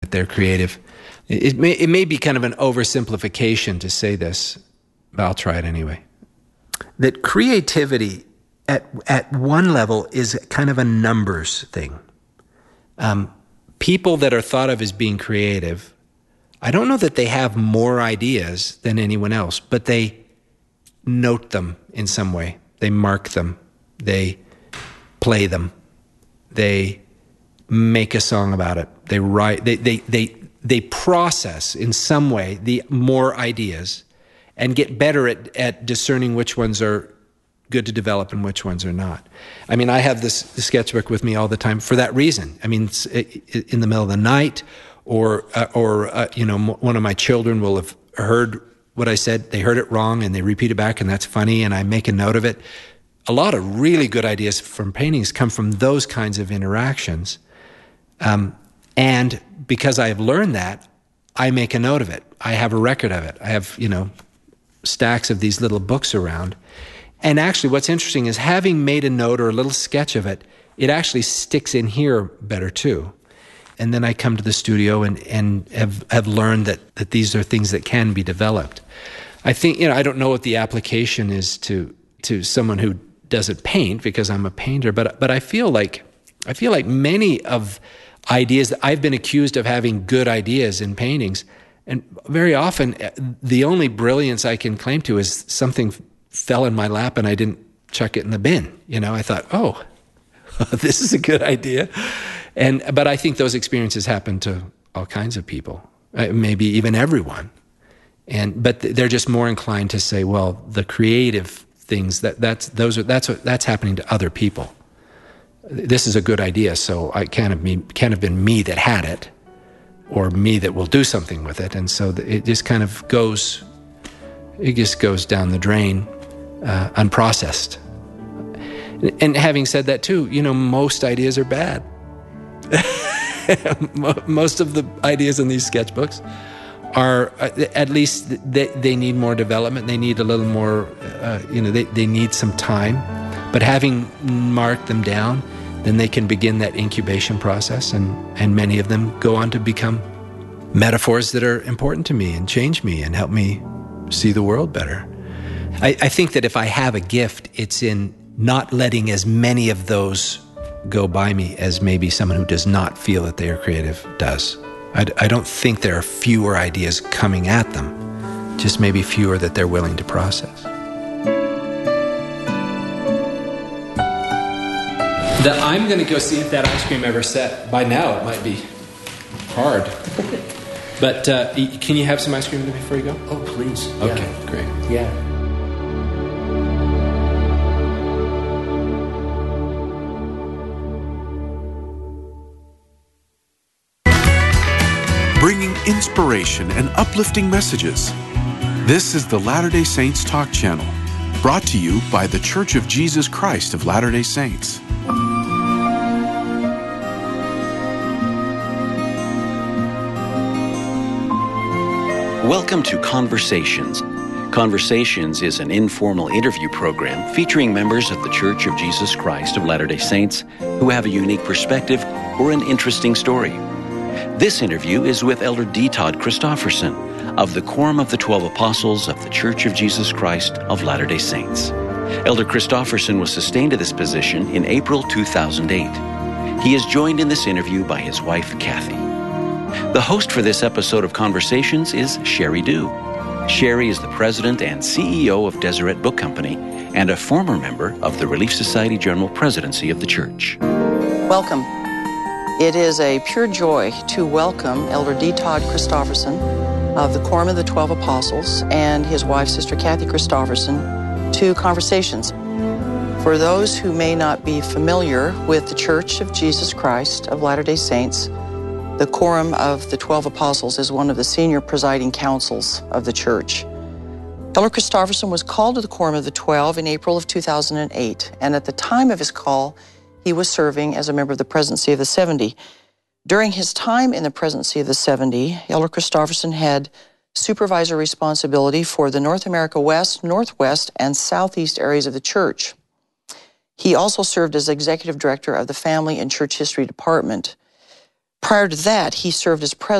that they're creative. It may be kind of an oversimplification to say this, but I'll try it anyway. That creativity at one level is kind of a numbers thing. People that are thought of as being creative, I don't know that they have more ideas than anyone else, but they note them in some way. They mark them. They play them. They make a song about it. They write. They process in some way the more ideas and get better at discerning which ones are good to develop and which ones are not. I mean, I have this sketchbook with me all the time for that reason. I mean, in the middle of the night, or one of my children will have heard what I said. They heard it wrong and they repeat it back, and that's funny, and I make a note of it. A lot of really good ideas from paintings come from those kinds of interactions. And because I have learned that, I make a note of it. I have a record of it. I have, stacks of these little books around. And actually what's interesting is having made a note or a little sketch of it, it actually sticks in here better too. And then I come to the studio and have learned that these are things that can be developed. I think, I don't know what the application is to someone who doesn't paint, because I'm a painter, but I feel like many of ideas that I've been accused of having good ideas in paintings, and very often the only brilliance I can claim to is something fell in my lap and I didn't chuck it in the bin. I thought, oh, this is a good idea. But I think those experiences happen to all kinds of people, maybe even everyone. But they're just more inclined to say, well, the creative things that's happening to other people. This is a good idea, so it can't have been me that had it, or me that will do something with it. And so it just kind of goes down the drain, unprocessed. And having said that too, most ideas are bad. Most of the ideas in these sketchbooks are, at least they need more development. They need a little more, they need some time. But having marked them down, then they can begin that incubation process, and many of them go on to become metaphors that are important to me and change me and help me see the world better. I think that if I have a gift, it's in not letting as many of those go by me as maybe someone who does not feel that they are creative does. I don't think there are fewer ideas coming at them, just maybe fewer that they're willing to process. I'm going to go see if that ice cream ever set. By now, it might be hard. But can you have some ice cream before you go? Oh, please. Okay, yeah. Great. Yeah. Bringing inspiration and uplifting messages. This is the Latter-day Saints Talk Channel, brought to you by The Church of Jesus Christ of Latter-day Saints. Welcome to Conversations. Conversations is an informal interview program featuring members of The Church of Jesus Christ of Latter-day Saints who have a unique perspective or an interesting story. This interview is with Elder D. Todd Christofferson of the Quorum of the 12 Apostles of The Church of Jesus Christ of Latter-day Saints. Elder Christofferson was sustained to this position in April 2008. He is joined in this interview by his wife, Kathy. The host for this episode of Conversations is Sherry Dew. Sherry is the president and CEO of Deseret Book Company and a former member of the Relief Society General Presidency of the Church. Welcome. It is a pure joy to welcome Elder D. Todd Christofferson of the Quorum of the 12 Apostles and his wife, Sister Kathy Christofferson, to Conversations. For those who may not be familiar with the Church of Jesus Christ of Latter-day Saints, the Quorum of the 12 Apostles is one of the senior presiding councils of the Church. Elder Christofferson was called to the Quorum of the 12 in April of 2008, and at the time of his call, he was serving as a member of the Presidency of the 70. During his time in the Presidency of the 70, Elder Christofferson had supervisor responsibility for the North America West, Northwest, and Southeast areas of the Church. He also served as Executive Director of the Family and Church History Department. Prior to that, he served as president